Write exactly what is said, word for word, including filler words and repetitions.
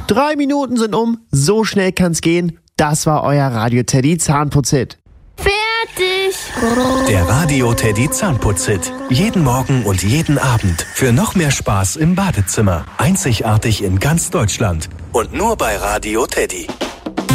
Drei Minuten sind um, so schnell kann's gehen. Das war euer Radio Teddy Zahnputzhit. Fertig! Der Radio Teddy Zahnputzhit. Jeden Morgen und jeden Abend. Für noch mehr Spaß im Badezimmer. Einzigartig in ganz Deutschland. Und nur bei Radio Teddy.